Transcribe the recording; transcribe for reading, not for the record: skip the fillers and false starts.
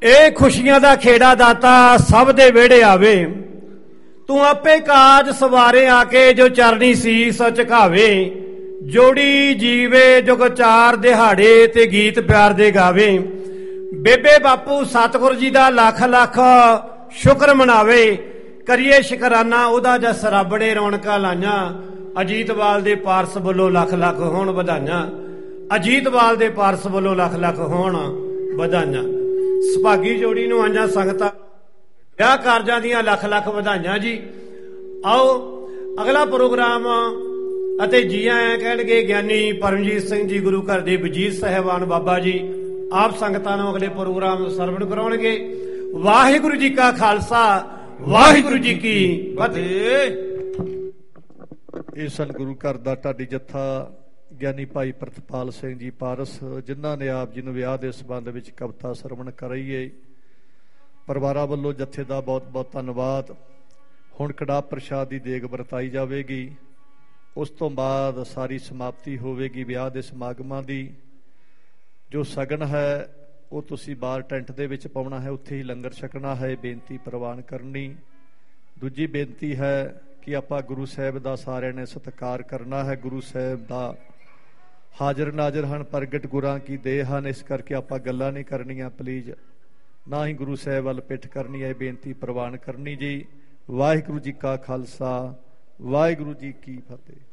ਇਹ ਖੁਸ਼ੀਆਂ ਦਾ ਖੇੜਾ ਦਾਤਾ ਸਭ ਦੇ ਵਿਹੜੇ ਆਵੇ। ਤੂੰ ਆਪੇ ਕਾਜ ਸਵਾਰੇ ਆ ਕੇ ਜੋ ਚਰਨੀ ਸੀਸ ਝੁਕਾਵੇ। ਜੋੜੀ ਜੀਵੇ ਜੁਗ ਚਾਰ ਦਿਹਾੜੇ ਤੇ ਗੀਤ ਪਿਆਰ ਦੇ ਗਾਵੇ। ਬੇਬੇ ਬਾਪੂ ਸਤਿਗੁਰ ਜੀ ਦਾ ਲੱਖ ਲੱਖ ਸ਼ੁਕਰ ਮਨਾਵੇ। ਕਰੀਏ ਸ਼ੁਕਰਾਨਾ ਉਹਦਾ ਜਸ ਰੱਬ ਨੇ ਰੌਣਕਾਂ ਲਾਈਆਂ। ਅਜੀਤਵਾਲ ਦੇ ਪਾਰਸ ਵੱਲੋਂ ਲੱਖ ਲੱਖ ਹੋਣ ਵਧਾਈਆਂ। ਅਜੀਤਵਾਲ ਦੇ ਪਾਰਸ ਵੱਲੋਂ ਲੱਖ ਲੱਖ ਹੋਣ ਵਧਾਈਆਂ। ਸੁਭਾਗੀ ਜੋੜੀ ਨੂੰ ਆਈਆਂ ਸੰਗਤਾਂ ਵਿਆਹ ਕਾਰਜਾਂ ਦੀਆਂ ਲੱਖ ਲੱਖ ਵਧਾਈਆਂ ਜੀ। ਆਓ ਅਗਲਾ ਪ੍ਰੋਗਰਾਮ ਅਤੇ ਜੀ ਆਇਆਂ ਕਹਿਣਗੇ ਗਿਆਨੀ ਪਰਮਜੀਤ ਸਿੰਘ ਜੀ ਗੁਰੂ ਘਰ ਦੇ ਵਜੀਦ ਸਾਹਿਬਾਨ ਬਾਬਾ ਜੀ। ਆਪ ਸੰਗਤਾਂ ਨੂੰ ਅਗਲੇ ਪ੍ਰੋਗਰਾਮ ਸਰਵਣ ਕਰਾਉਣਗੇ। ਵਾਹਿਗੁਰੂ ਜੀ ਕਾ ਖਾਲਸਾ ਵਾਹਿਗੁਰੂ ਜੀ ਕੀ ਫਤਿਹ। ਇਹ ਸਨ ਗੁਰੂ ਘਰ ਦਾ ਢਾਡੀ ਜੱਥਾ ਗਿਆਨੀ ਭਾਈ ਪ੍ਰਿਤਪਾਲ ਸਿੰਘ ਜੀ ਪਾਰਸ, ਜਿਨ੍ਹਾਂ ਨੇ ਆਪ ਜੀ ਨੂੰ ਵਿਆਹ ਦੇ ਸੰਬੰਧ ਵਿੱਚ ਕਵਿਤਾ ਸਰਵਣ ਕਰਾਈਏ। ਪਰਿਵਾਰਾਂ ਵੱਲੋਂ ਜੱਥੇ ਦਾ ਬਹੁਤ ਬਹੁਤ ਧੰਨਵਾਦ। ਹੁਣ ਕੜਾਹ ਪ੍ਰਸ਼ਾਦ ਦੀ ਦੇਗ ਵਰਤਾਈ ਜਾਵੇਗੀ। ਉਸ ਤੋਂ ਬਾਅਦ ਸਾਰੀ ਸਮਾਪਤੀ ਹੋਵੇਗੀ ਵਿਆਹ ਦੇ ਸਮਾਗਮਾਂ ਦੀ। ਜੋ ਸ਼ਗਨ ਹੈ ਉਹ ਤੁਸੀਂ ਬਾਹਰ ਟੈਂਟ ਦੇ ਵਿੱਚ ਪਾਉਣਾ ਹੈ, ਉੱਥੇ ਹੀ ਲੰਗਰ ਛਕਣਾ ਹੈ। ਬੇਨਤੀ ਪ੍ਰਵਾਨ ਕਰਨੀ। ਦੂਜੀ ਬੇਨਤੀ ਹੈ ਕਿ ਆਪਾਂ ਗੁਰੂ ਸਾਹਿਬ ਦਾ ਸਾਰਿਆਂ ਨੇ ਸਤਿਕਾਰ ਕਰਨਾ ਹੈ। ਗੁਰੂ ਸਾਹਿਬ ਦਾ ਹਾਜ਼ਰ ਨਾਜ਼ਰ ਹਨ, ਪ੍ਰਗਟ ਗੁਰਾਂ ਕੀ ਦੇਹ ਹਨ। ਇਸ ਕਰਕੇ ਆਪਾਂ ਗੱਲਾਂ ਨਹੀਂ ਕਰਨੀਆਂ ਪਲੀਜ਼, ਨਾ ਹੀ ਗੁਰੂ ਸਾਹਿਬ ਵੱਲ ਪਿੱਠ ਕਰਨੀ ਹੈ। ਬੇਨਤੀ ਪ੍ਰਵਾਨ ਕਰਨੀ ਜੀ। ਵਾਹਿਗੁਰੂ ਜੀ ਕਾ ਖਾਲਸਾ ਵਾਹਿਗੁਰੂ ਜੀ ਕੀ ਫਤਿਹ।